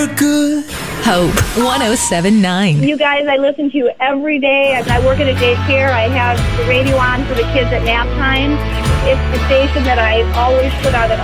Hope 107.9. You guys, I listen to you every day. As I work at a daycare, I have the radio on for the kids at nap time. It's the station that I always put on at